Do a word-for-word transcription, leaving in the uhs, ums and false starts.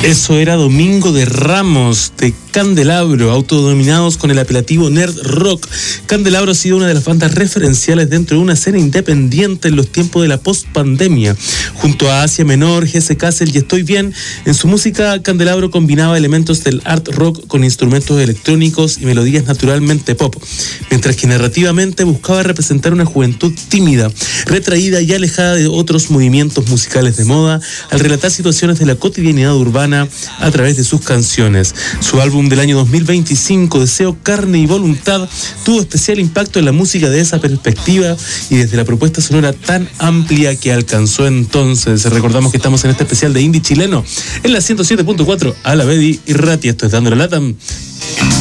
Eso era Domingo de Ramos, de Candelabro, autodenominados con el apelativo Nerd Rock. Candelabro ha sido una de las bandas referenciales dentro de una escena independiente en los tiempos de la post-pandemia. Junto a Asia Menor, G S Castle y Estoy Bien, en su música Candelabro combinaba elementos del art rock con instrumentos electrónicos y melodías naturalmente pop, mientras que narrativamente buscaba representar una juventud tímida, retraída y alejada de otros movimientos musicales de moda, al relatar situaciones de la cotidianidad urbana a través de sus canciones. Su álbum del año dos mil veinticinco, Deseo, Carne y Voluntad, tuvo especial impacto en la música de esa perspectiva y desde la propuesta sonora tan amplia que alcanzó entonces. Recordamos que estamos en este especial de indie chileno en la ciento siete punto cuatro a la Bedi y Rati. Esto es Dando la Lata.